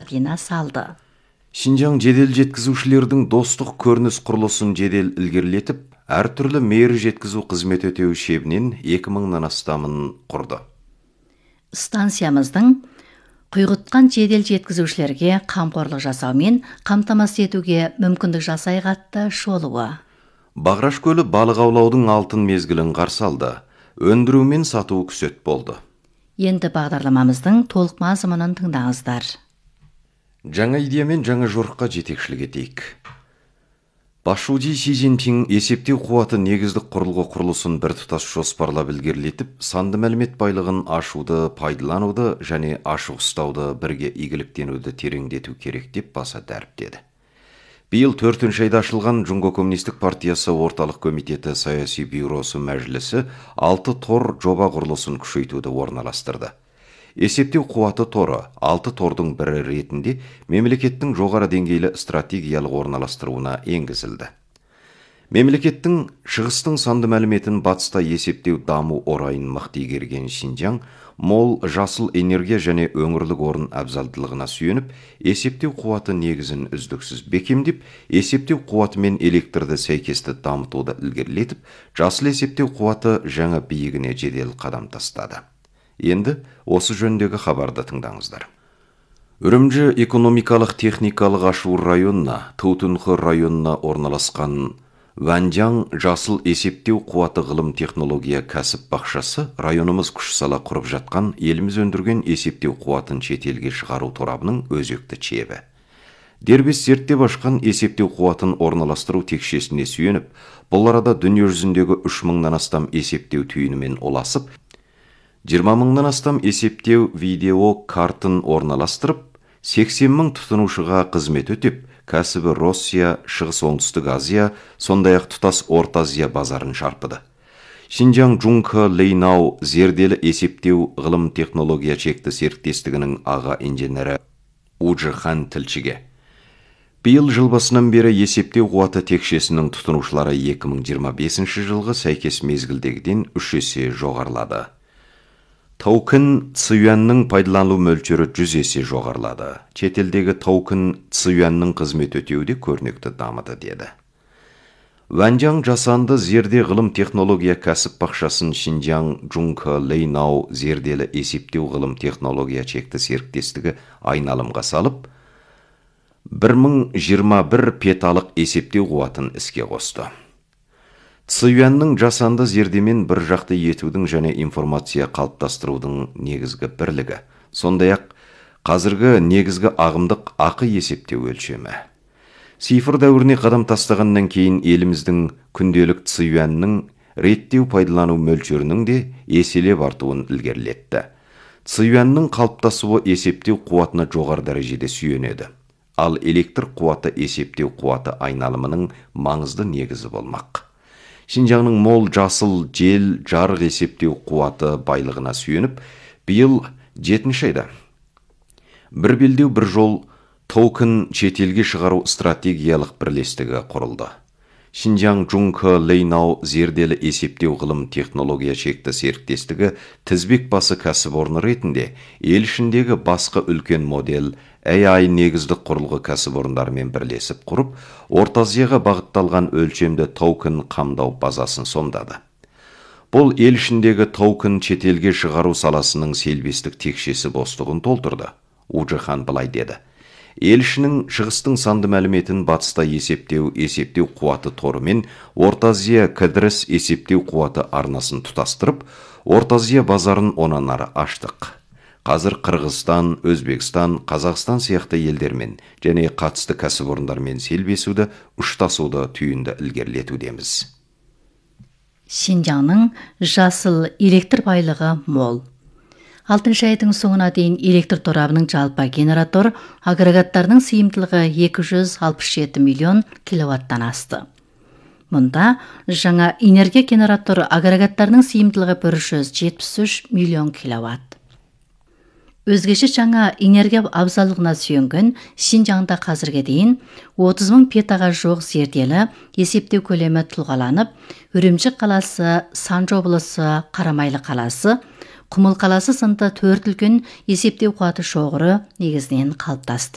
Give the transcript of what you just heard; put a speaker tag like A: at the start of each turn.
A: картина салды.
B: Шинжаң жедел жеткізушілердің достық көрініс құрылысын жедел ілгерілетіп, әртүрлі мейір жеткізу қызмет өтеу шебінен 2000-нан астамын құрды.
A: Станциямыздың құйғытқан жедел жеткізушілерге қамқорлық жасаумен қамтамасыз етуге мүмкіндік жасайық атты шолуы.
B: Бағраш көлі балық аулаудың алтын мезгілін қарсы алды. Өндіру мен сату күсет болды.
A: Енді бағдарламамыздың толық мазмұнын тыңдаңыздар.
B: Жаңа идея мен жаңа жорыққа жетекшілік етейік. Басшысы Си Цзиньпин есептеу қуаты негіздік құрылғы құрылысын біртұтас жоспарлап ілгерілетіп, санды мәлімет байлығын ашуды, пайдалануды және ашық ұстауды бірге игіліктенуді тереңдету керек деп баса дәріптеді. Биыл 4-ші айда ашылған Жұңго Коммунистік партиясы орталық комитеті саяси бюросы мәжілісі 6 тор жоба құрылысын күшейтуді орналастырды. Есептеу қуаты торы 6 тордың бірі ретінде мемлекеттің жоғары деңгейлі стратегиялық орналастыруына енгізілді. Мемлекеттің шығыстың санды мәліметін батыста есептеу даму орайын мықты игерген Шинжаң мол жасыл энергия және өңірлік орын абзалдылығына сүйеніп, есептеу қуаты негізін үздіксіз бекемдеп, есептеу қуаты мен электрді сәйкесті дамытуды ілгерілетіп, жасыл есептеу қуаты жаңа биігіне жедел қадам тастады. Енді осы жөндегі хабарды тыңдаңыздар. Үрімжі экономикалық техникалық ашу районына, Таутунхы районына орналасқан Ванжаң жасыл есептеу қуаты ғылым технология кәсіп бақшасы районымыз күш сала құрып жатқан еліміз өндірген есептеу қуатын шетелге шығару торабының өзекті чебі. Дербес зерттеп ашқан есептеу қуатын орналастыру текшесіне сүйеніп, бұл арада дүние жүзіндегі 3000-нан астам есептеу түйінімен оласып, 20 000-нан астам есептеу видео картын орналастырып, 80 000 тұтынушыға қызмет өтеп, кәсібі Россия, Шығыс Оңтүстік Азия, сондай-ақ тұтас Орта Азия базарын шарпыды. Шинжаң Жұңқы Лейнау зерделі есептеу ғылым технология чекті серіктестігінің аға инженері Уджихан тілшіге. Биыл жыл басынан бері есептеу қуаты текшесінің тұтынушылары 2025 жылғы сәйкес мезгілдегіден 3 есе жоғарылады. Тоукен цюанның пайдалану мөлшері 100 есе жоғарылады. Шетелдегі тоукен цюанның қызмет өтеуде көрнекті дамыды деді. Ванжаң жасанды зерде ғылым технология кәсіп бақшасын Шинжаң Жұңқы Лейнау зерделі есептеу ғылым технология чекті серіктестігі айналымға салып, 1021 петалық есептеу қуатын іске қосты. Цюанның жасанды зердемен бір жақты етудің және информация қалыптастырудың негізгі бірлігі. Сондай-ақ қазіргі негізгі ағымдық ақы есептеу өлшемі. Цифр дәуіріне қадам тастағаннан кейін еліміздің күнделік цюанның реттеу пайдалану мөлшерінің де еселеп артуын ілгерілетті. Цюанның қалыптасуы есептеу қуатына жоғары дәрежеде сүйенеді. Ал электр қуаты есептеу қуаты айналымының маңызды негізі болмақ. Шинжаңның мол жасыл жел жарық есептеу қуаты байлығына сүйеніп, биыл 7-ші айда бір белдеу бір жол тоукен шетелге шығару стратегиялық бірлестігі құрылды. Шинжаң Жұңқы Лейнау зерделі есептеу ғылым технология чекті серіктестігі тізбек басы кәсіпорны ретінде ел ішіндегі басқа үлкен модель AI негіздік құрылғы кәсіпорындарымен бірлесіп құрып, Орта Азияға бағытталған өлшемді тоукен қамдау базасын сомдады. Бұл ел ішіндегі тоукен шетелге шығару саласының селбестік текшесі бостығын толтырды. Уджихан былай деді. Ел ішінің шығыстың санды мәліметін батыста есептеу қуаты торымен Орта Азия кідіріс есептеу қуаты арнасын тұтастырып, Орта Азия базарын онан ары аштық. Қазір Қырғызстан, Өзбекстан, Қазақстан сияқты елдермен және қатысты кәсіпорындармен селбесуді, ұштасуды түйінді ілгерілетудеміз.
A: Шинжаңның жасыл электр байлығы мол. 6-шы айдың соңына дейін электр торабының жалпы генератор агрегаттарының сыйымдылығы 267 миллион киловаттан асты. Мұнда жаңа энергия генераторы агрегаттарының сыйымдылығы 173 миллион киловатт. Өзгеше жаңа энергия абзалдығына сүйенген Шинжаңда қазірге дейін 30 000 петаға жоқ зерделі есептеу көлемі тұлғаланып, Үрімжі қаласы, Санжы облысы, Қарамайлы қаласы, Құмыл қаласы сынды 4 үлкен есептеу қуаты шоғыры негізінен қалыптасты.